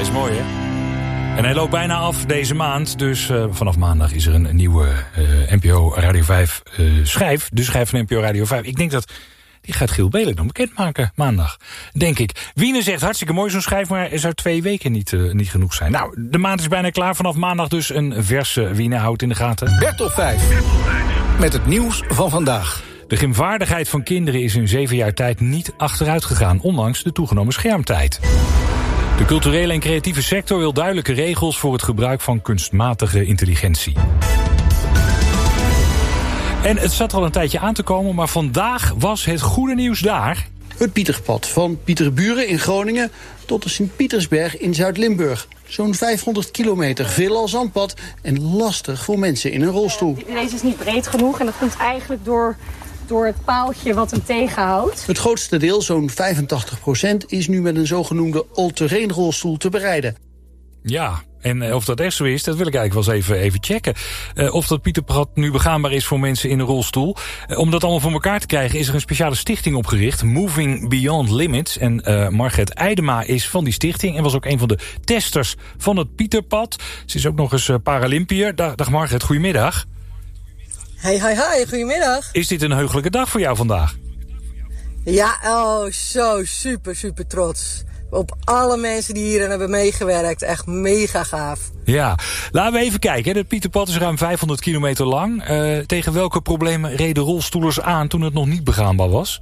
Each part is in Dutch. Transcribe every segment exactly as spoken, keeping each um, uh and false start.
is mooi, hè? En hij loopt bijna af deze maand. Dus uh, vanaf maandag is er een, een nieuwe uh, N P O Radio vijf uh, schijf. De schijf van N P O Radio vijf. Ik denk dat... Die gaat Giel Belen dan bekendmaken maandag, denk ik. Wiene zegt hartstikke mooi zo'n schijf, maar er zou twee weken niet, uh, niet genoeg zijn. Nou, de maand is bijna klaar. Vanaf maandag dus een verse Wiene. Houdt in de gaten. Bertop vijf. Met het nieuws van vandaag. De gymvaardigheid van kinderen is in zeven jaar tijd niet achteruit gegaan, ondanks de toegenomen schermtijd. De culturele en creatieve sector wil duidelijke regels voor het gebruik van kunstmatige intelligentie. En het zat er al een tijdje aan te komen, maar vandaag was het goede nieuws daar. Het Pieterpad van Pieterburen in Groningen tot de Sint-Pietersberg in Zuid-Limburg. Zo'n vijfhonderd kilometer, veelal zandpad en lastig voor mensen in een rolstoel. Deze is niet breed genoeg en dat komt eigenlijk door, door het paaltje wat hem tegenhoudt. Het grootste deel, zo'n vijfentachtig procent, is nu met een zogenoemde all-terrain rolstoel te bereiden. Ja, en of dat echt zo is, dat wil ik eigenlijk wel eens even, even checken. Uh, of dat Pieterpad nu begaanbaar is voor mensen in een rolstoel. Uh, om dat allemaal voor elkaar te krijgen is er een speciale stichting opgericht. Moving Beyond Limits. En uh, Margret Eidema is van die stichting en was ook een van de testers van het Pieterpad. Ze is ook nog eens uh, Paralympiër. Dag, dag Margret, goedemiddag. Hey, hi, hi, goedemiddag. Is dit een heugelijke dag voor jou vandaag? Ja, oh, zo super, super trots. Op alle mensen die hierin hebben meegewerkt. Echt mega gaaf. Ja, laten we even kijken. Het Pieterpad is ruim vijfhonderd kilometer lang. Uh, tegen welke problemen reden rolstoelers aan toen het nog niet begaanbaar was?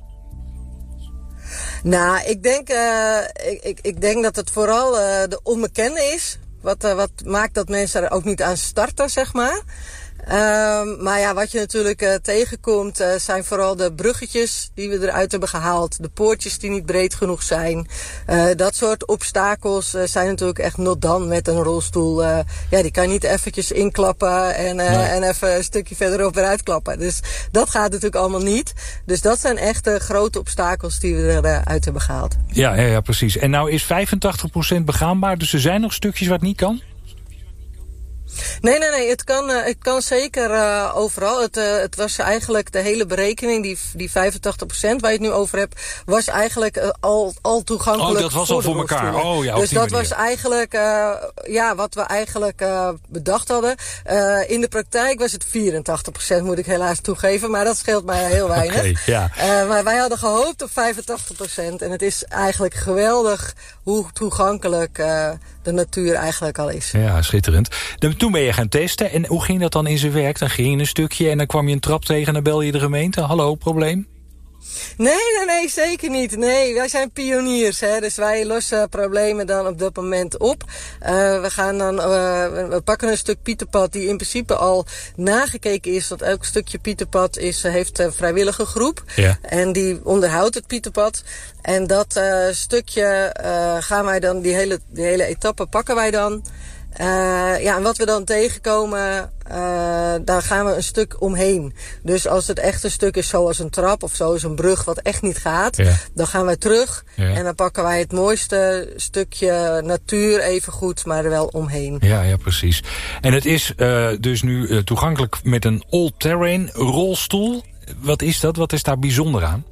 Nou, ik denk, uh, ik, ik, ik denk dat het vooral uh, de onbekende is. Wat, uh, wat maakt dat mensen er ook niet aan starten, zeg maar. Um, maar ja, wat je natuurlijk uh, tegenkomt uh, zijn vooral de bruggetjes die we eruit hebben gehaald. De poortjes die niet breed genoeg zijn. Uh, dat soort obstakels uh, zijn natuurlijk echt not done met een rolstoel. Uh, ja, die kan je niet eventjes inklappen en, uh, nee. en even een stukje verderop weer uitklappen. Dus dat gaat natuurlijk allemaal niet. Dus dat zijn echt uh, grote obstakels die we eruit hebben gehaald. Ja, ja, ja, precies. En nou is vijfentachtig procent begaanbaar, dus er zijn nog stukjes waar het niet kan? Nee, nee, nee. Het kan, uh, het kan zeker uh, overal. Het, uh, het was eigenlijk de hele berekening, die, die vijfentachtig procent waar je het nu over hebt, was eigenlijk uh, al, al toegankelijk. Oh, dat was voor al voor elkaar. Oh, ja, dus dat manier. was eigenlijk, uh, ja, wat we eigenlijk uh, bedacht hadden. Uh, in de praktijk was het vierentachtig procent, moet ik helaas toegeven, maar dat scheelt mij heel weinig. Okay, ja. uh, maar wij hadden gehoopt op vijfentachtig procent en het is eigenlijk geweldig hoe toegankelijk uh, de natuur eigenlijk al is. Ja, schitterend. Toen ben je gaan testen. En hoe ging dat dan in zijn werk? Dan ging je een stukje en dan kwam je een trap tegen en dan bel je de gemeente. Hallo, probleem? Nee, nee, nee, zeker niet. Nee, wij zijn pioniers, hè. Dus wij lossen problemen dan op dat moment op. Uh, we gaan dan, uh, we pakken een stuk Pieterpad die in principe al nagekeken is. Want elk stukje Pieterpad is, heeft een vrijwillige groep. Ja. En die onderhoudt het Pieterpad. En dat uh, stukje uh, gaan wij dan, die hele, die hele etappe pakken wij dan. Uh, ja, en wat we dan tegenkomen, uh, daar gaan we een stuk omheen. Dus als het echt een stuk is zoals een trap of zoals een brug wat echt niet gaat, ja. dan gaan wij terug ja. en dan pakken wij het mooiste stukje natuur even goed, maar er wel omheen. Ja, ja, precies. En het is uh, dus nu uh, toegankelijk met een all-terrain rolstoel. Wat is dat? Wat is daar bijzonder aan?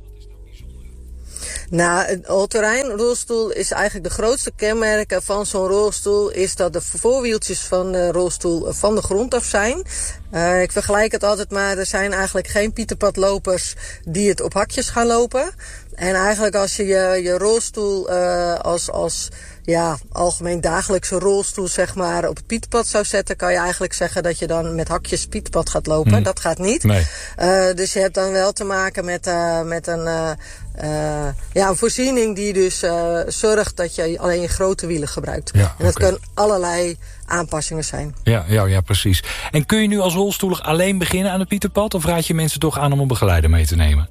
Nou, een all-terrain rolstoel is eigenlijk de grootste kenmerken van zo'n rolstoel is dat de voorwieltjes van de rolstoel van de grond af zijn. Uh, ik vergelijk het altijd maar, er zijn eigenlijk geen Pieterpadlopers die het op hakjes gaan lopen. En eigenlijk als je je, je rolstoel uh, als, als ja, algemeen dagelijkse rolstoel zeg maar op het Pieterpad zou zetten, kan je eigenlijk zeggen dat je dan met hakjes Pieterpad gaat lopen. Hmm. Dat gaat niet. Nee. Uh, dus je hebt dan wel te maken met, uh, met een, uh, uh, ja, een voorziening die dus uh, zorgt dat je alleen je grote wielen gebruikt. Ja, en dat okay. kan allerlei aanpassingen zijn. Ja, ja, ja, precies. En kun je nu als rolstoeler alleen beginnen aan het Pieterpad of raad je mensen toch aan om een begeleider mee te nemen?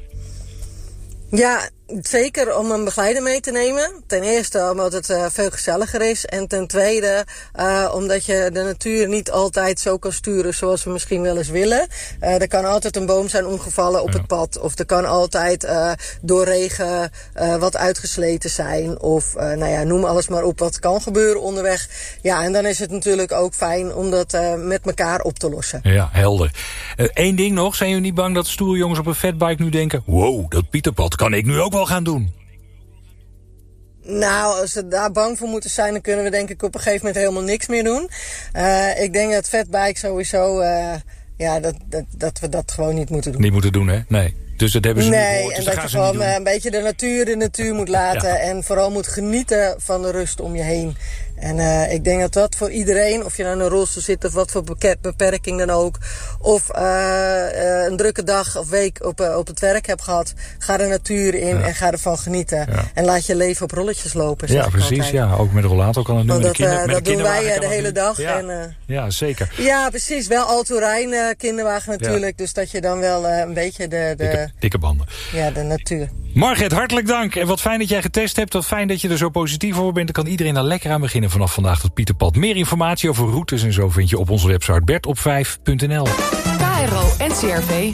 Ja, zeker om een begeleider mee te nemen. Ten eerste omdat het uh, veel gezelliger is. En ten tweede uh, omdat je de natuur niet altijd zo kan sturen zoals we misschien wel eens willen. Uh, er kan altijd een boom zijn omgevallen op ja. het pad. Of er kan altijd uh, door regen uh, wat uitgesleten zijn. Of uh, nou ja, noem alles maar op wat kan gebeuren onderweg. Ja, en dan is het natuurlijk ook fijn om dat uh, met elkaar op te lossen. Ja, helder. Eén uh, ding nog. Zijn jullie niet bang dat stoere jongens op een fatbike nu denken, wow, dat Pieterpad kan ik nu ook wel gaan doen? Nou, als we daar bang voor moeten zijn, dan kunnen we denk ik op een gegeven moment helemaal niks meer doen. Uh, ik denk dat fatbike sowieso, uh, ja, dat, dat, dat we dat gewoon niet moeten doen. Niet moeten doen, hè? Nee. Dus dat hebben ze nee, niet gehoord, dus en dat je gewoon een beetje de natuur de natuur moet laten. Ja. En vooral moet genieten van de rust om je heen. En uh, ik denk dat dat voor iedereen, of je nou in een rolstoel zit of wat voor beperking dan ook, of uh, uh, een drukke dag of week op, uh, op het werk hebt gehad, ga de natuur in ja. en ga ervan genieten. Ja. En laat je leven op rolletjes lopen. Ja, precies. Altijd. Ja, ook met een rollator kan het nu. Want met dat, de kinder, uh, met dat de doen wij uh, de hele nu. dag. Ja. En, uh, ja, zeker. Ja, precies. Wel Altoerijn uh, kinderwagen natuurlijk. Ja. Dus dat je dan wel uh, een beetje de, de... Dikke, dikke banden. Ja, de natuur. Margret, hartelijk dank. En wat fijn dat jij getest hebt. Wat fijn dat je er zo positief over bent. Dan kan iedereen daar lekker aan beginnen vanaf vandaag tot Pieterpad. Meer informatie over routes en zo vind je op onze website bert op vijf punt n l. K R O en C R V.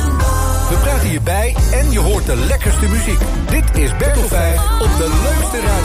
We praten je bij en je hoort de lekkerste muziek. Dit is Bert op vijf op de leukste radio.